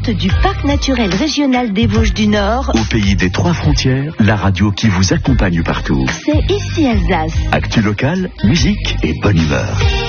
portes du Parc naturel régional des Vosges du Nord. Au pays des 3 frontières, la radio qui vous accompagne partout. C'est ici Alsace. Actu locale, musique et bonne humeur.